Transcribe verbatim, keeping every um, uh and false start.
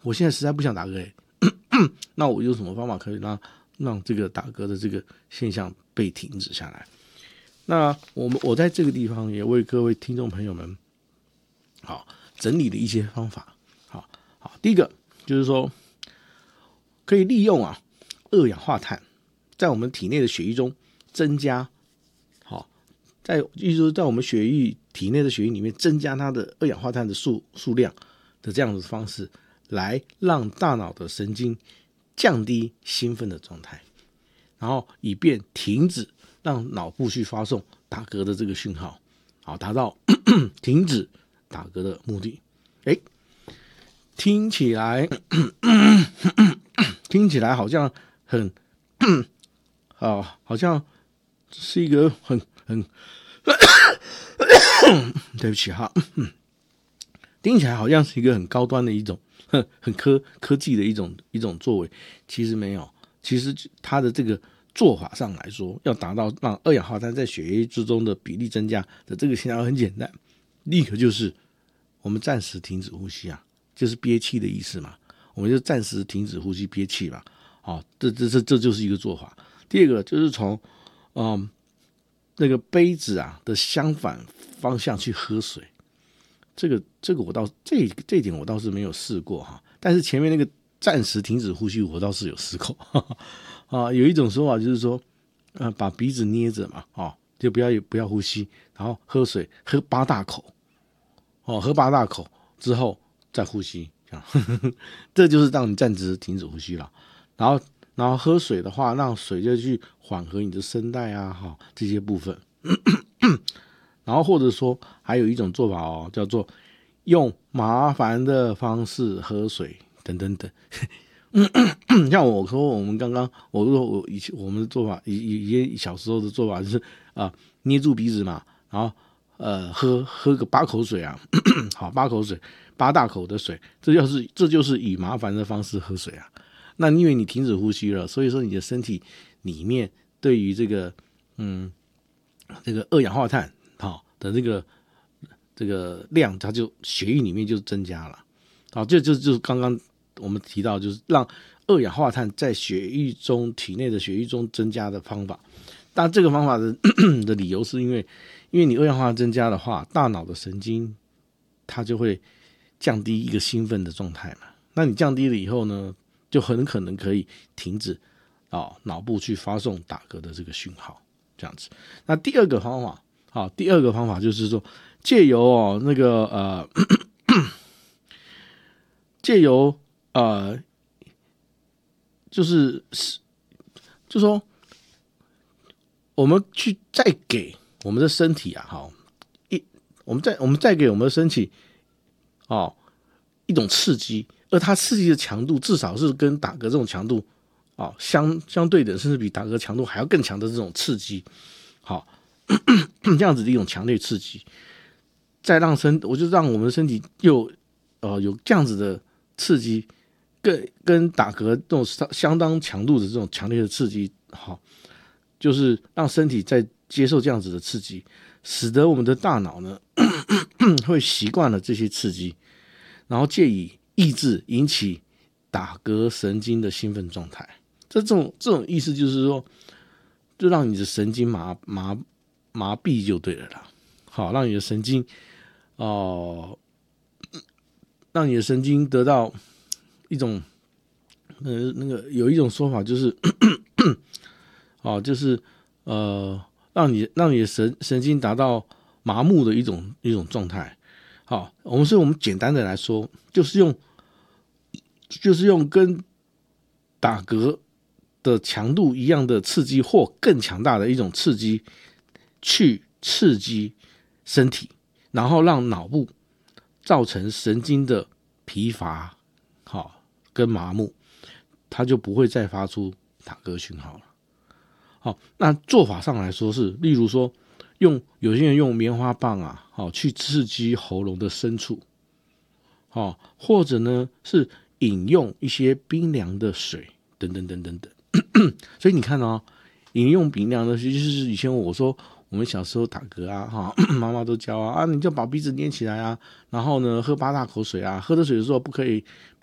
我现在实在不想打嗝、欸、那我有什么方法可以让让这个打嗝的这个现象被停止下来？那我们我在这个地方也为各位听众朋友们好整理了一些方法。好，好，第一个就是说，可以利用啊二氧化碳在我们体内的血液中增加，好，在就是说在我们血液体内的血液里面增加它的二氧化碳的数数量的这样的方式，来让大脑的神经降低兴奋的状态，然后以便停止让脑部去发送打嗝的这个讯号，好，达到停止打嗝的目的。哎，听起来听起来好像很啊，好像是一个很很对不起哈，听起来好像是一个很高端的一种很科科技的一种一种作为，其实没有，其实它的这个做法上来说，要达到让二氧化碳在血液之中的比例增加的这个现象很简单，立刻就是我们暂时停止呼吸啊，就是憋气的意思嘛，我们就暂时停止呼吸憋气嘛，好、哦，这这这这就是一个做法。第二个就是从嗯那个杯子啊的相反方向去喝水，这个这个我倒这这一点我倒是没有试过哈，但是前面那个暂时停止呼吸我倒是有试过啊。有一种说法就是说，呃，把鼻子捏着嘛，哦，就不要不要呼吸，然后喝水喝八大口，哦，喝八大口之后再呼吸，这样，呵呵，这就是让你暂时停止呼吸了。然后然后喝水的话，让水就去缓和你的声带啊，哈、哦，这些部分。然后或者说还有一种做法哦，叫做用麻烦的方式喝水等等等。像我说我们刚刚我说我以前我们的做法，以以小时候的做法就是啊、呃、捏住鼻子嘛，然后呃喝喝个八口水啊，好八口水八大口的水，这就是这就是以麻烦的方式喝水啊。那因为你停止呼吸了，所以说你的身体里面对于这个嗯这个二氧化碳好的这个这个量，它就血液里面就增加了。好，这就就是刚刚我们提到，就是让二氧化碳在血液中体内的血液中增加的方法。但这个方法的的理由是因为，因为你二氧化碳增加的话，大脑的神经它就会降低一个兴奋的状态嘛。那你降低了以后呢，就很可能可以停止哦脑部去发送打嗝的这个讯号，这样子。那第二个方法，好，第二个方法就是说，借由哦那个呃，借由呃，就是就说我们去再给我们的身体啊，好一我们再我们再给我们的身体哦一种刺激，而它刺激的强度至少是跟打嗝这种强度哦相相对的，甚至比打嗝强度还要更强的这种刺激，好这样子的一种强烈刺激，再让身我就让我们的身体又呃有这样子的刺激，跟跟打嗝这种相当强度的这种强烈的刺激，好，就是让身体在接受这样子的刺激，使得我们的大脑呢会习惯了这些刺激，然后借以抑制引起打嗝神经的兴奋状态。这种这种意思就是说，就让你的神经麻麻麻痹就对了啦。好，让你的神经哦、呃，让你的神经得到一种呃那个有一种说法就是哦，就是呃让你让你的神神经达到麻木的一种一种状态。好，我们所以我们简单的来说，就是用就是用跟打嗝的强度一样的刺激或更强大的一种刺激去刺激身体，然后让脑部造成神经的疲乏好跟麻木，它就不会再发出打嗝讯号了。好，那做法上来说是，例如说用有些人用棉花棒啊，好去刺激喉咙的深处，好，或者呢是饮用一些冰凉的水等等等等等。所以你看哦，饮用冰凉的水，就是以前我说我们小时候打嗝啊，哈，妈妈都教啊，啊，你就把鼻子捏起来啊，然后呢喝八大口水啊，喝的水的时候不可以